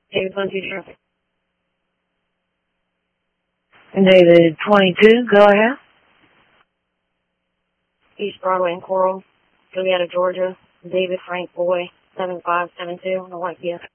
David 22. David 22, go ahead. East Broadway and Coral, Julietta, Georgia. David Frank Boy, 7572 on the white Fiesta.